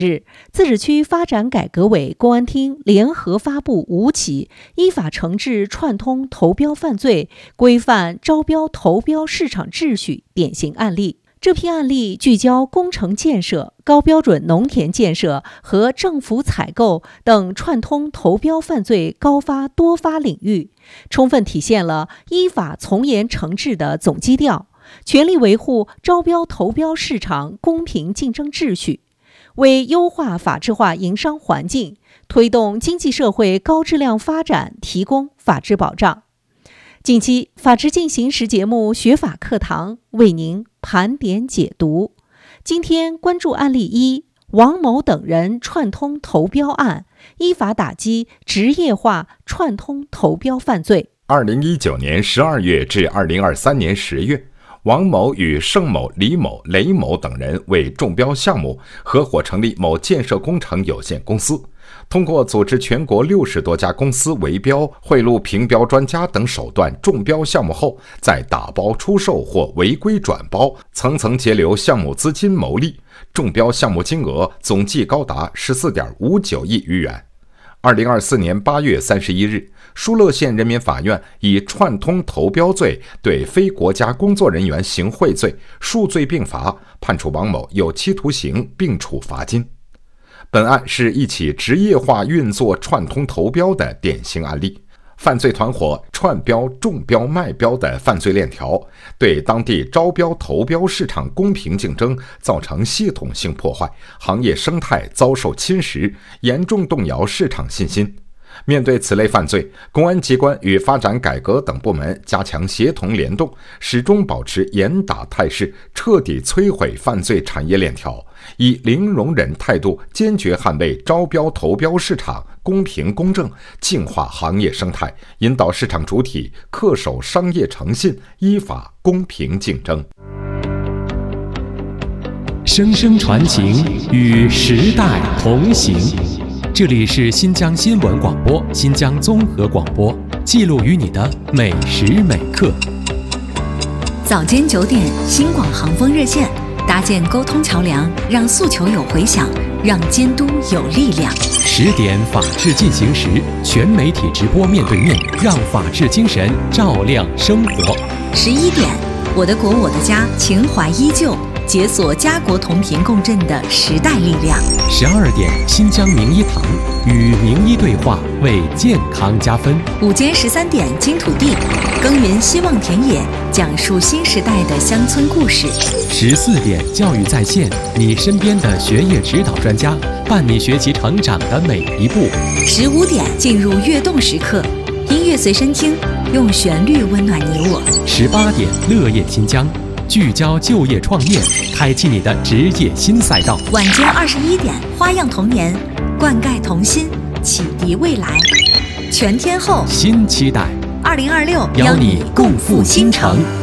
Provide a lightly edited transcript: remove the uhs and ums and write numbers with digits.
日，自治区发展改革委、公安厅联合发布5起依法惩治串通投标犯罪、规范招标投标市场秩序典型案例。这批案例聚焦工程建设、高标准农田建设和政府采购等串通投标犯罪高发多发领域，充分体现了依法从严惩治的总基调，全力维护招标投标市场公平竞争秩序，为优化法治化营商环境、推动经济社会高质量发展提供法治保障。近期，法治进行时节目学法课堂为您盘点解读。今天关注案例1：王某等人串通投标案，依法打击职业化串通投标犯罪。 2019年12月至2023年10月，王某与盛某、李某、雷某等人为中标项目合伙成立某建设工程有限公司，通过组织全国60多家公司围标、贿赂评标专家等手段中标项目后，再打包出售或违规转包，层层截留项目资金牟利，中标项目金额总计高达14.59亿余元。2024年8月31日，疏勒县人民法院以串通投标罪对非国家工作人员行贿罪数罪并罚，判处王某有期徒刑并处罚金。本案是一起职业化运作串通投标的典型案例，犯罪团伙串标、中标、卖标的犯罪链条，对当地招标投标市场公平竞争造成系统性破坏，行业生态遭受侵蚀，严重动摇市场信心。面对此类犯罪，公安机关与发展改革等部门加强协同联动，始终保持严打态势，彻底摧毁犯罪产业链条，以零容忍态度坚决捍卫招标投标市场公平公正，净化行业生态，引导市场主体恪守商业诚信，依法公平竞争。 声声传情，与时代同行。这里是新疆新闻广播、新疆综合广播，记录与你的每时每刻。 早间9点，新广航风热线，搭建沟通桥梁，让诉求有回响，让监督有力量。 10点，法治进行时，全媒体直播面对面，让法治精神照亮生活。 11点，我的国我的家，情怀依旧，解锁家国同频共振的时代力量。 12点，新疆名医堂，与名医对话，为健康加分。 午间13点，金土地，耕耘希望田野，讲述新时代的乡村故事。 14点，教育在线，你身边的学业指导专家，伴你学习成长的每一步。 15点，进入跃动时刻，音乐随身听，用旋律温暖你我。 18点，乐业新疆，聚焦就业创业，开启你的职业新赛道。 晚间21点，花样童年，灌溉童心，启迪未来。全天候新期待， 2026 邀你共赴新城。